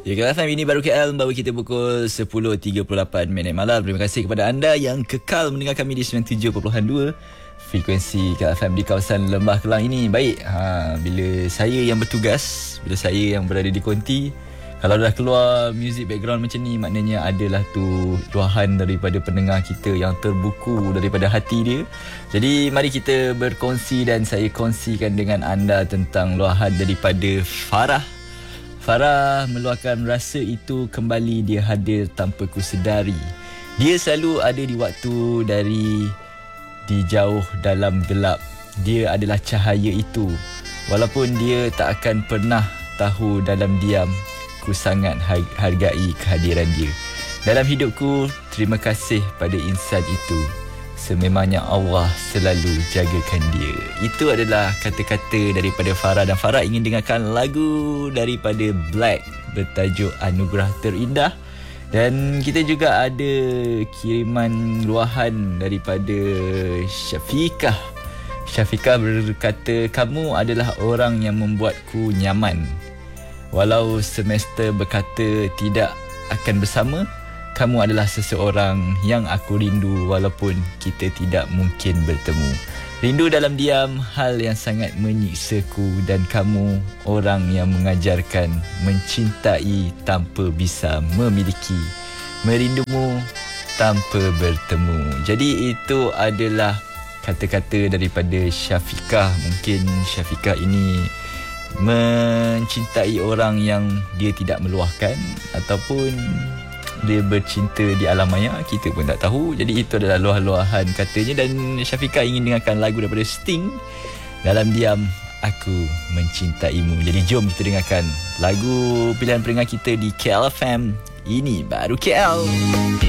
Ya, KLFM ini baru KL membawa kita pukul 10.38 minit malam. Terima kasih kepada anda yang kekal mendengar kami di 97.2 frekuensi KLFM di kawasan Lembah Kelang ini. Baik, bila saya yang bertugas, bila saya yang berada di konti, kalau dah keluar music background macam ni, maknanya adalah tu luahan daripada pendengar kita yang terbuku daripada hati dia. Jadi mari kita berkongsi dan saya kongsikan dengan anda tentang luahan daripada Farah. Farah meluahkan rasa itu kembali dia hadir tanpa ku sedari. Dia selalu ada di waktu dari di jauh dalam gelap. Dia adalah cahaya itu. Walaupun dia tak akan pernah tahu dalam diam, ku sangat hargai kehadiran dia. Dalam hidupku, terima kasih pada insan itu. Sememangnya Allah selalu jagakan dia. Itu adalah kata-kata daripada Farah. Dan Farah ingin dengarkan lagu daripada Black bertajuk Anugerah Terindah. Dan kita juga ada kiriman luahan daripada Syafiqah. Syafiqah berkata, kamu adalah orang yang membuatku nyaman. Walau semesta berkata tidak akan bersama, kamu adalah seseorang yang aku rindu walaupun kita tidak mungkin bertemu. Rindu dalam diam, hal yang sangat menyiksaku, dan kamu orang yang mengajarkan mencintai tanpa bisa memiliki, merindumu tanpa bertemu. Jadi itu adalah kata-kata daripada Syafiqah. Mungkin Syafiqah ini mencintai orang yang dia tidak meluahkan, ataupun dia bercinta di alam maya, kita pun tak tahu. Jadi itu adalah luah-luahan katanya. Dan Syafiqah ingin dengarkan lagu daripada Sting, Dalam Diam Aku Mencintaimu. Jadi jom kita dengarkan lagu pilihan pendengar kita di KLFM. Ini baru KL.